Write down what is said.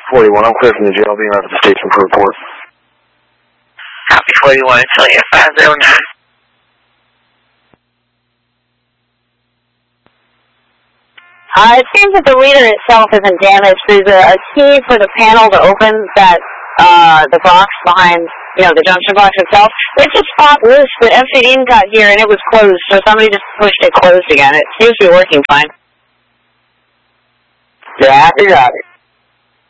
41, I'm clear from the jail, being out at the station for report. Copy 41, until you 509. It seems that the reader itself isn't damaged. There's a key for the panel to open that, the box behind, the junction box itself. It's just popped loose. The FCD got here and it was closed, so somebody just pushed it closed again. It seems to be working fine. Yeah, I got it.